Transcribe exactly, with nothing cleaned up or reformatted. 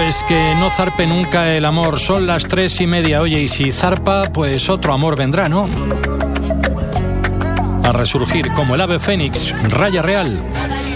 Pues que no zarpe nunca el amor. Son las tres y media. Oye, y si zarpa, pues otro amor vendrá, ¿no? A resurgir como el ave fénix, Raya Real.